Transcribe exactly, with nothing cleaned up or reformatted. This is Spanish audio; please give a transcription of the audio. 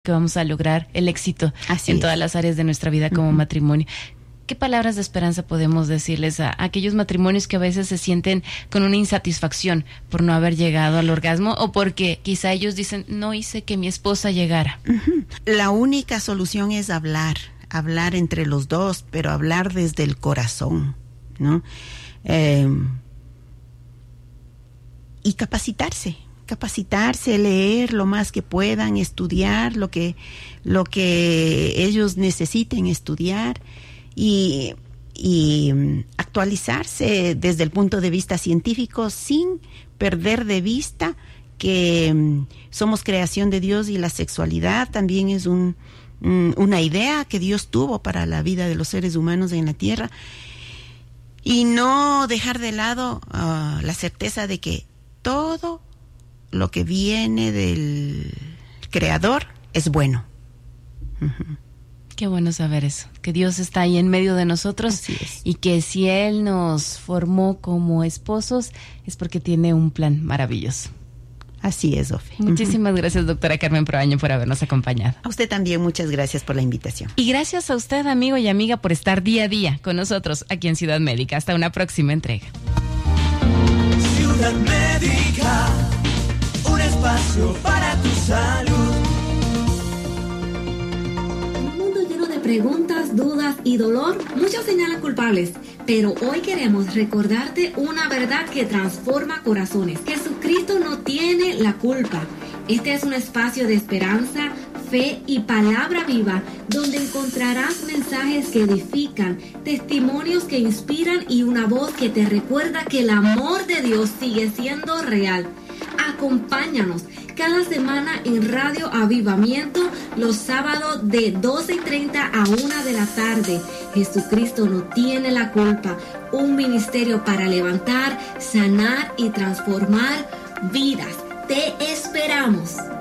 que vamos a lograr el éxito Así en es. todas las áreas de nuestra vida como uh-huh. matrimonio. ¿Qué palabras de esperanza podemos decirles a, a aquellos matrimonios que a veces se sienten con una insatisfacción por no haber llegado al orgasmo o porque quizá ellos dicen, no hice que mi esposa llegara? Uh-huh. La única solución es hablar, hablar entre los dos, pero hablar desde el corazón, ¿no? Eh, y capacitarse. capacitarse, leer lo más que puedan, estudiar lo que, lo que ellos necesiten estudiar y, y actualizarse desde el punto de vista científico sin perder de vista que um, somos creación de Dios y la sexualidad también es un, um, una idea que Dios tuvo para la vida de los seres humanos en la tierra y no dejar de lado uh, la certeza de que todo lo que viene del Creador es bueno. Uh-huh. Qué bueno saber eso, que Dios está ahí en medio de nosotros y que si Él nos formó como esposos es porque tiene un plan maravilloso. Así es, Ofe. Muchísimas uh-huh. gracias, doctora Carmen Proaño, por habernos acompañado. A usted también, muchas gracias por la invitación. Y gracias a usted, amigo y amiga, por estar día a día con nosotros aquí en Ciudad Médica. Hasta una próxima entrega. Ciudad Médica, un espacio para tu salud. En un mundo lleno de preguntas, dudas y dolor, muchos señalan culpables, pero hoy queremos recordarte una verdad que transforma corazones. Jesucristo no tiene la culpa. Este es un espacio de esperanza, fe y palabra viva, donde encontrarás mensajes que edifican, testimonios que inspiran y una voz que te recuerda que el amor de Dios sigue siendo real. Acompáñanos cada semana en Radio Avivamiento los sábados de doce y treinta a una de la tarde. Jesucristo no tiene la culpa. Un ministerio para levantar, sanar y transformar vidas. Te esperamos.